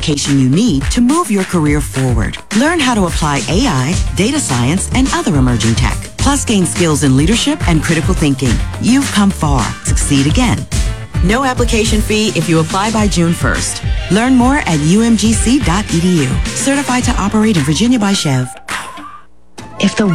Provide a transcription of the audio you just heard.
education you need to move your career forward. Learn how to apply AI, data science, and other emerging tech. Plus, gain skills in leadership and critical thinking. You've come far. Succeed again. No application fee if you apply by June 1st. Learn more at umgc.edu. Certified to operate in Virginia by Chev. If the